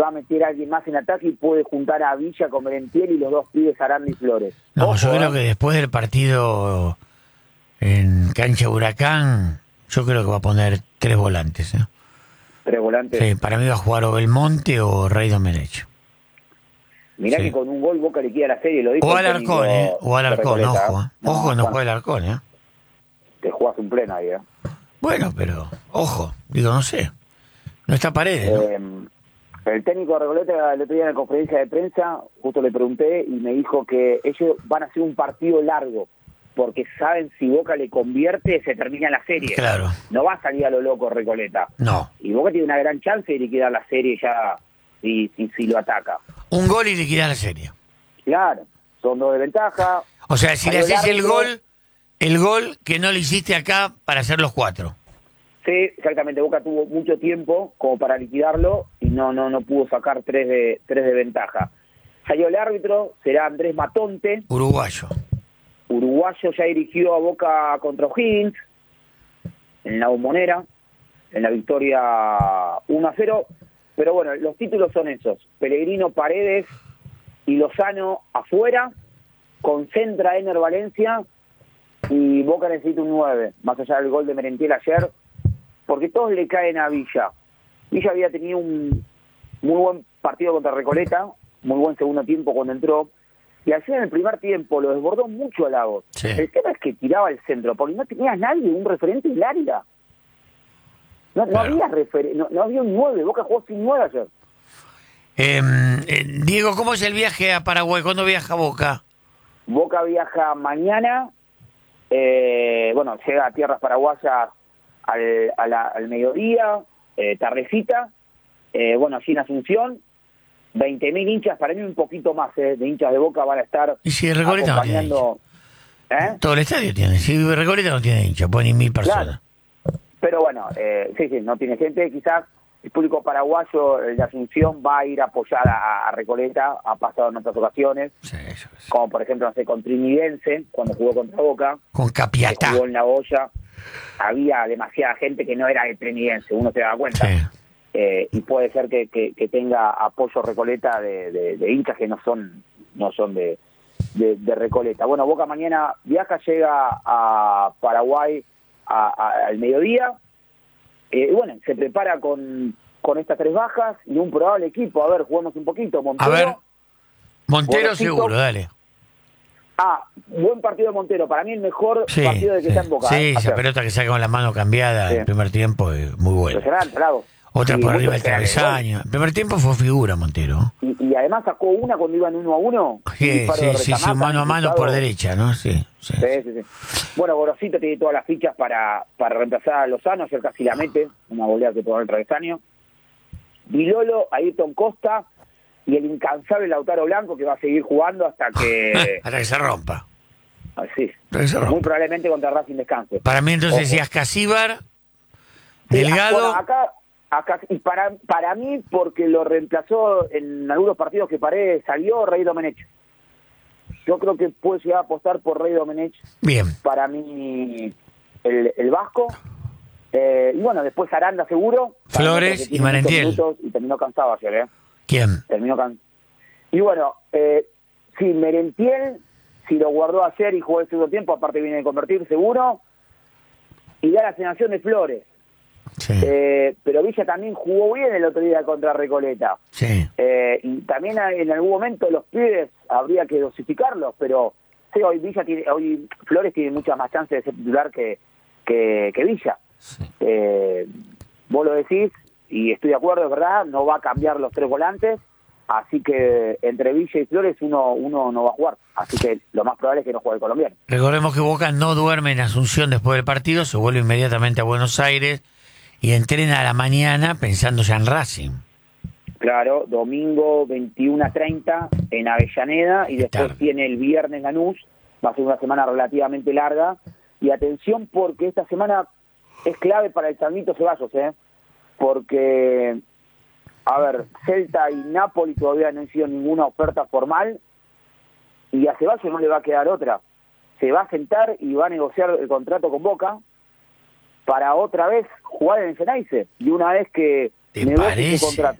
va a meter a alguien más en ataque y puede juntar a Villa con Merentiel y los dos pibes Aranda y Flores. No, Ojo, yo creo que después del partido en cancha Huracán, yo creo que va a poner 3 volantes. 3 volantes. Sí, para mí va a jugar o Belmonte o Rey Domenech. Mirá Sí. que con un gol Boca le queda la serie, lo dijo O el Alarcón, técnico o Alarcón, de Recoleta. ojo. Ojo que no juega Alarcón, Te jugás un pleno ahí, Bueno, pero, ojo, digo, no sé. No está Paredes, ¿no? El técnico de Recoleta el otro día en la conferencia de prensa, justo le pregunté y me dijo que ellos van a hacer un partido largo, porque saben si Boca le convierte, se termina la serie. Claro. No va a salir a lo loco Recoleta. No. Y Boca tiene una gran chance de liquidar la serie ya si lo ataca. Un gol y liquidar la serie. Claro, son 2 de ventaja. O sea, si le Salió haces árbitro. el gol que no le hiciste acá para hacer los 4. Sí, exactamente. Boca tuvo mucho tiempo como para liquidarlo y no pudo sacar 3 de ventaja. Salió el árbitro, será Andrés Matonte. Uruguayo Ya dirigió a Boca contra O'Higgins en la Bombonera, en la victoria 1-0. Pero bueno, los títulos son esos. Pellegrino, Paredes y Lozano afuera, concentra Ener Valencia y Boca necesita un 9, más allá del gol de Merentiel ayer, porque todos le caen a Villa. Villa había tenido un muy buen partido contra Recoleta, muy buen segundo tiempo cuando entró, y ayer en el primer tiempo lo desbordó mucho a Lagos. Sí. El tema es que tiraba el centro, porque no tenía nadie, un referente en el área. No Claro. no había un 9, Boca jugó sin 9 ayer. Diego, ¿cómo es el viaje a Paraguay? ¿Cuándo viaja Boca? Boca viaja mañana, llega a tierras paraguayas al mediodía, tardecita, allí en Asunción, 20.000 hinchas, para mí un poquito más de hinchas de Boca van a estar Y si Recoleta no tiene acompañando. Todo el estadio tiene. Si Recoleta no tiene hincha, pueden ir 1.000 personas. Claro. Pero bueno, sí, no tiene gente, quizás el público paraguayo de Asunción va a ir a apoyar a Recoleta, ha pasado en otras ocasiones, Sí, eso es. como por ejemplo, no sé, con Trinidense, cuando jugó contra Boca, Con que Capiatá. jugó en la olla, había demasiada gente que no era de Trinidense, uno se da cuenta. Sí. Y puede ser que tenga apoyo Recoleta de hinchas que no son de Recoleta. Bueno, Boca mañana viaja, llega a Paraguay al mediodía, se prepara con estas 3 bajas y un probable equipo. A ver, jugamos un poquito. Montero, A ver, Montero Gorosito. seguro, dale. Buen partido de Montero. Para mí el mejor Sí, partido de que está en Boca. sí, esa ayer. pelota que saca con la mano cambiada Sí. en el primer tiempo es muy buena. Impresionante, bravo. Otra Y por muy arriba del impresionante el gol. travesaño. El primer tiempo fue figura Montero. Y además sacó una cuando iban 1-1. Sí, mano a mano por derecha, ¿no? Sí. Sí. Bueno, Gorosito tiene todas las fichas para reemplazar a Lozano, ayer casi la mete, una volea que tomó el travesaño. Vilolo, Ayrton Costa y el incansable Lautaro Blanco, que va a seguir jugando hasta que... Hasta que se rompa. Así, Hasta que se rompa. muy probablemente contra Racing descanse. Para mí entonces Ojo. si Ascasíbar, Sí, Delgado... bueno, acá y para mí, porque lo reemplazó en algunos partidos que Paredes salió, Rey Domenech. Yo creo que puede llegar a apostar por Rey Domenech. Bien. Para mí, el vasco. Y bueno, después Aranda seguro. Flores y Merentiel. Y terminó cansado ayer, ¿Quién? Y bueno, sí, Merentiel, si lo guardó ayer y jugó el segundo tiempo, aparte viene de convertir seguro. Y da la sensación de Flores. Sí. Pero Villa también jugó bien el otro día contra Recoleta. Sí. Y también en algún momento los pibes habría que dosificarlos, pero sí, hoy Flores tiene muchas más chances de ser titular que Villa. Sí. Vos lo decís, y estoy de acuerdo, es verdad, no va a cambiar los 3 volantes, así que entre Villa y Flores uno no va a jugar, así que lo más probable es que no juegue el colombiano. Recordemos que Boca no duerme en Asunción después del partido, se vuelve inmediatamente a Buenos Aires y entrena a la mañana pensando ya en Racing. Claro, domingo 21:30 en Avellaneda y después Tarde. tiene el viernes Lanús, va a ser una semana relativamente larga, y atención porque esta semana es clave para el Sarmiento Ceballos, porque, a ver, Celta y Napoli todavía no hicieron ninguna oferta formal y a Ceballos no le va a quedar otra. Se va a sentar y va a negociar el contrato con Boca para otra vez jugar en el Ceneice, y una vez que ¿Te negocie parece? su contrato